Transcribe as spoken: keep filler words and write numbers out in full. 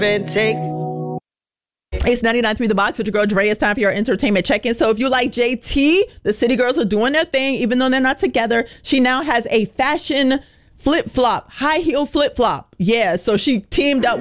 and take. It's ninety-nine point three The Box with your girl Dre. It's time for your entertainment check-in. So if you like J T, the City Girls are doing their thing, even though they're not together. She now has a fashion flip-flop, high heel flip-flop. Yeah, so she teamed up